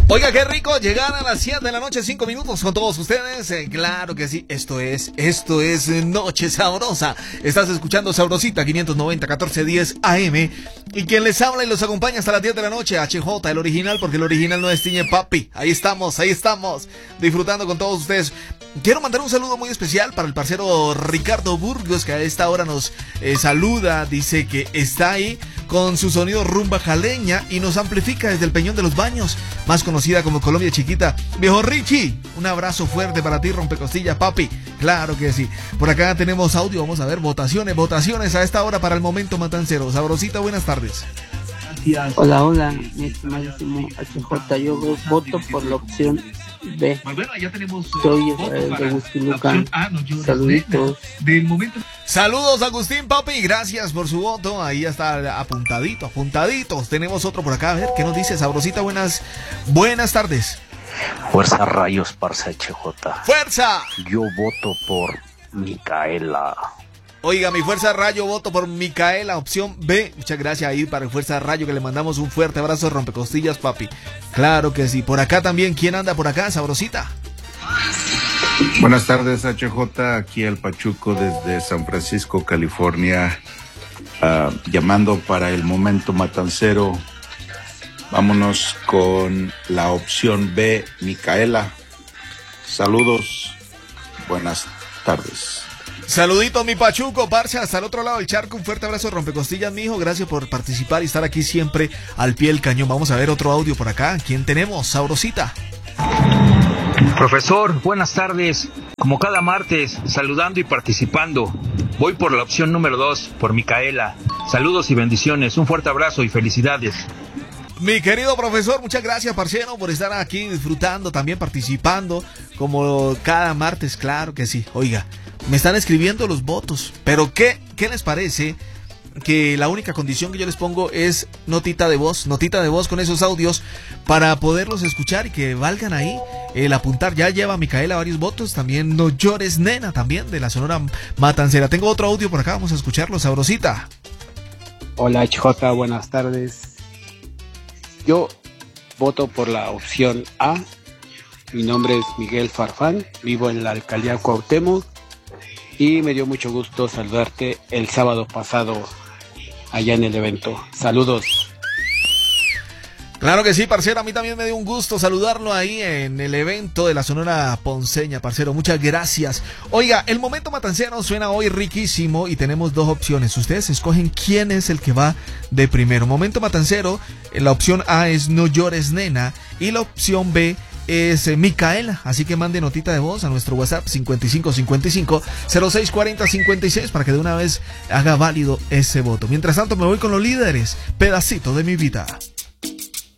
Oiga, qué rico llegar a las 7 de la noche, 5 minutos con todos ustedes. Claro que sí, esto es Noche Sabrosa. Estás escuchando Sabrosita 590 1410 AM. Y quien les habla y los acompaña hasta las 10 de la noche, HJ, el original, porque el original no destiñe, papi. Ahí estamos, disfrutando con todos ustedes. Quiero mandar un saludo muy especial para el parcero Ricardo Burgos, que a esta hora nos saluda. Dice que está ahí con su sonido rumba jaleña y nos amplifica desde el Peñón de los Baños, más conocida como Colombia Chiquita. Viejo Richie, un abrazo fuerte para ti, rompecostillas, papi. Claro que sí. Por acá tenemos audio, vamos a ver, votaciones a esta hora para el momento matancero. Sabrosita, buenas tardes. Hola, mi estimadísimo HJ, yo voto por la opción B. Soy de Agustín Lucán. Saluditos. Saludos, Agustín, papi, gracias por su voto. Ahí está apuntaditos. Tenemos otro por acá, a ver, ¿qué nos dice? Sabrosita, buenas tardes. Fuerza rayos, parce HJ. ¡Fuerza! Yo voto por Micaela. Oiga, mi Fuerza Rayo, voto por Micaela, opción B. Muchas gracias ahí para el Fuerza Rayo, que le mandamos un fuerte abrazo, rompecostillas, papi. Claro que sí. Por acá también, ¿quién anda por acá, Sabrosita? Buenas tardes, HJ, aquí el Pachuco desde San Francisco, California, llamando para el momento matancero. Vámonos con la opción B, Micaela. Saludos, buenas tardes. Saludito, mi Pachuco, parce, hasta el otro lado del charco. Un fuerte abrazo, rompecostillas, mijo. Gracias por participar y estar aquí siempre al pie del cañón. Vamos a ver otro audio por acá. ¿Quién tenemos? Sabrosita. Profesor, buenas tardes. Como cada martes, saludando y participando. Voy por la opción número 2, por Micaela. Saludos y bendiciones. Un fuerte abrazo y felicidades. Mi querido profesor, muchas gracias, parcero, por estar aquí disfrutando, también participando, como cada martes, claro que sí. Oiga, me están escribiendo los votos, pero ¿qué les parece? Que la única condición que yo les pongo es notita de voz con esos audios para poderlos escuchar y que valgan ahí el apuntar. Ya lleva Micaela varios votos, también No Llores Nena, también de la Sonora Matancera. Tengo otro audio por acá, vamos a escucharlo, Sabrosita. Hola HJ, buenas tardes. Yo voto por la opción A. Mi nombre es Miguel Farfán, vivo en la alcaldía Cuauhtémoc y me dio mucho gusto saludarte el sábado pasado allá en el evento. Saludos. Claro que sí, parcero, a mí también me dio un gusto saludarlo ahí en el evento de la Sonora Ponceña, parcero, muchas gracias. Oiga, el momento matancero suena hoy riquísimo y tenemos dos opciones. Ustedes escogen quién es el que va de primero. Momento matancero, la opción A es No Llores Nena y la opción B es Micaela, así que mande notita de voz a nuestro WhatsApp 5555-064056 para que de una vez haga válido ese voto. Mientras tanto me voy con los líderes, pedacito de mi vida.